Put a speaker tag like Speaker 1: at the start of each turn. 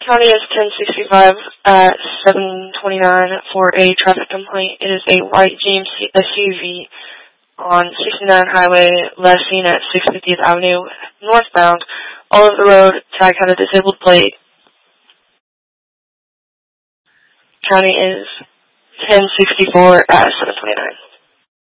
Speaker 1: County is 1065 at 729 for a traffic complaint. It is a white GMC SUV on 69 Highway, last seen at 650th Avenue northbound. All of the road, tag had a disabled plate. County is 1064 at 729.